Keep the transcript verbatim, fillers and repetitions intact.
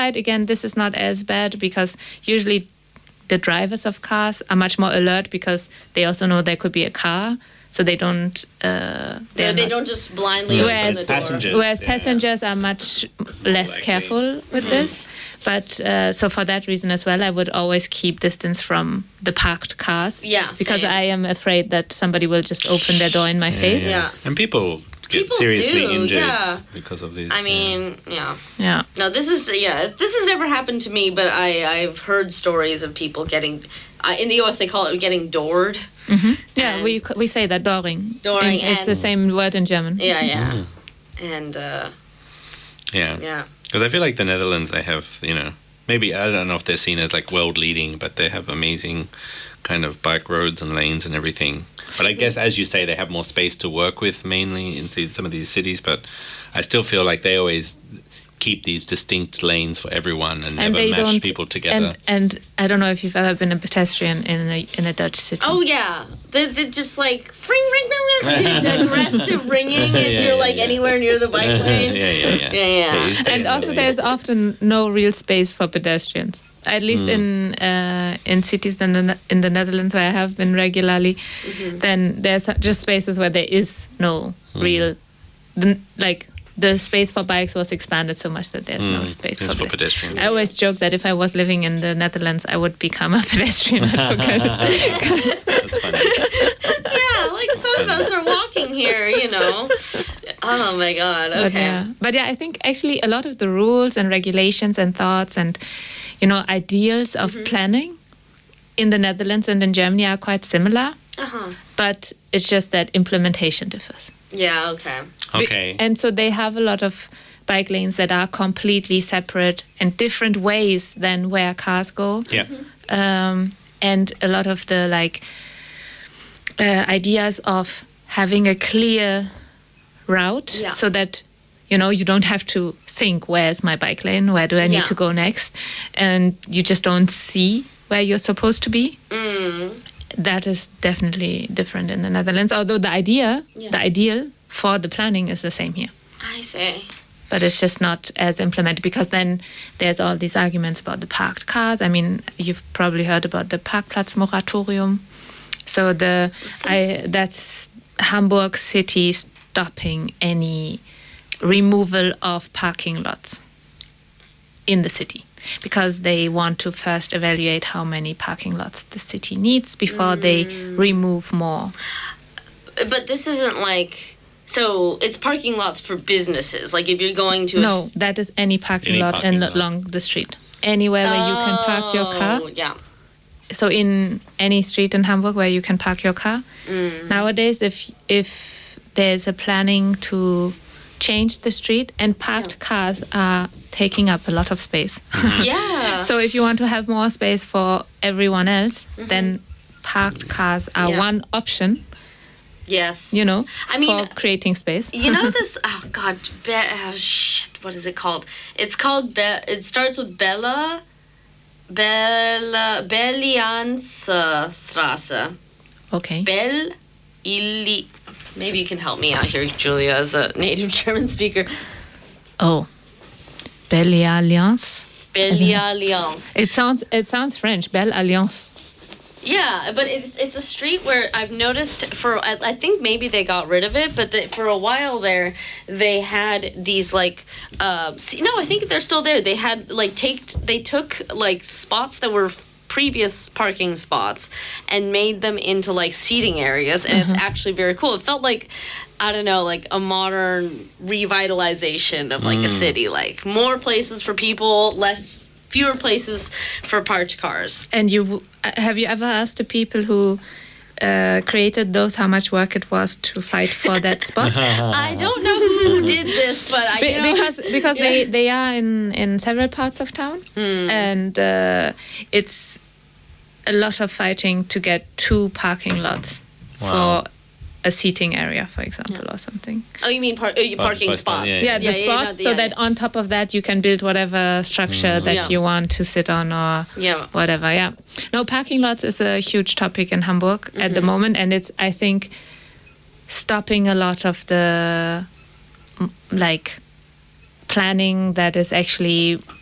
side, again, this is not as bad because usually the drivers of cars are much more alert because they also know there could be a car. So they don't. Uh, no, they don't just blindly whereas, open the door. Passengers, whereas yeah. passengers are much less Likely. careful with mm. this. But uh, so for that reason as well, I would always keep distance from the parked cars. Yeah, because same. I am afraid that somebody will just open their door in my yeah, face. Yeah. yeah, and people get people seriously do, injured yeah. because of these. I mean, yeah. yeah. Yeah. No, this is yeah. This has never happened to me, but I I've heard stories of people getting. Uh, in the U S, they call it getting doored. Mm-hmm. Yeah, we we say that dooring. Dooring. In, it's the same word in German. Yeah, yeah. Mm. And uh, yeah, yeah. Because I feel like the Netherlands, they have, you know, maybe I don't know if they're seen as like world leading, but they have amazing kind of bike roads and lanes and everything. But I guess, as you say, they have more space to work with mainly in some of these cities. But I still feel like they always keep these distinct lanes for everyone and, and never mash don't, people together. And, and I don't know if you've ever been a pedestrian in a in a Dutch city. Oh yeah, they're, they're just like ring ring ring ring, the aggressive ringing if yeah, you're yeah, like yeah. anywhere near the bike lane. yeah, yeah, yeah. yeah, yeah. And also, there's often no real space for pedestrians. At least mm. in uh, in cities in the, in the Netherlands where I have been regularly, mm-hmm. then there's just spaces where there is no mm. real, like. The space for bikes was expanded so much that there's mm, no space for, for pedestrians. I always joke that if I was living in the Netherlands, I would become a pedestrian advocate. That's funny. Yeah, like some funny. of us are walking here, you know. Oh my God, okay. But yeah. but yeah, I think actually a lot of the rules and regulations and thoughts and, you know, ideals of mm-hmm. planning in the Netherlands and in Germany are quite similar. Uh-huh. But it's just that implementation differs. Yeah, okay. Okay. And so they have a lot of bike lanes that are completely separate and different ways than where cars go. Yeah. Mm-hmm. Um, and a lot of the like uh, ideas of having a clear route yeah. so that, you know, you don't have to think, where's my bike lane? Where do I need yeah. to go next? And you just don't see where you're supposed to be. Mm. That is definitely different in the Netherlands, although the idea, yeah. the ideal for the planning is the same here. I see. But it's just not as implemented because then there's all these arguments about the parked cars. I mean, you've probably heard about the Parkplatzmoratorium. So the I, that's Hamburg City stopping any removal of parking lots in the city, because they want to first evaluate how many parking lots the city needs before mm. they remove more. But this isn't like, so it's parking lots for businesses. Like if you're going to no, a... No, that is any parking any lot parking in, lot. along the street. Anywhere oh, where you can park your car. Yeah. So in any street in Hamburg where you can park your car. Mm. Nowadays, if if there's a planning to change the street, and parked yeah. cars are taking up a lot of space. Yeah. So if you want to have more space for everyone else, mm-hmm. then parked cars are yeah. one option. Yes. You know, I mean, for creating space. You know this, oh God, be, oh, shit, what is it called? It's called, be, it starts with Bella, Bella, Bellianzstraße. Okay. Bell, Illi, maybe you can help me out here, Julia, as a native German speaker. Oh, Belle Alliance. Belle Alliance. It sounds it sounds French. Belle Alliance. Yeah, but it's it's a street where I've noticed for I, I think maybe they got rid of it, but the, for a while there they had these like uh, see, no, I think they're still there. They had like take they took like spots that were previous parking spots and made them into like seating areas, and mm-hmm. it's actually very cool. It felt like, I don't know, like a modern revitalization of like mm. a city, like more places for people, less fewer places for parked cars. And you have you ever asked the people who uh, created those how much work it was to fight for that spot? I don't know who did this, but I Be- you know, because because yeah. they, they are in, in several parts of town, mm. and uh, it's a lot of fighting to get two parking lots wow. for a seating area, for example, yeah. or something. Oh, you mean par- oh, you parking Park, spots? yeah, Yeah, yeah. the yeah, spots, yeah, so yeah, that yeah. on top of that you can build whatever structure Mm. that Yeah. you want to sit on or Yeah. whatever. Yeah. No, parking lots is a huge topic in Hamburg mm-hmm. at the moment, and it's, I think, stopping a lot of the like planning that is actually